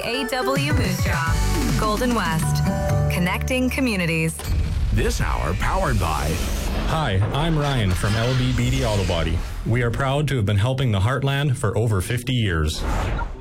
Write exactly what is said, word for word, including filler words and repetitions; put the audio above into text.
A W Moose Jaw, Golden West, connecting communities. This hour powered by... Hi, I'm Ryan from L B Beatty Auto Body. We are proud to have been helping the Heartland for over fifty years.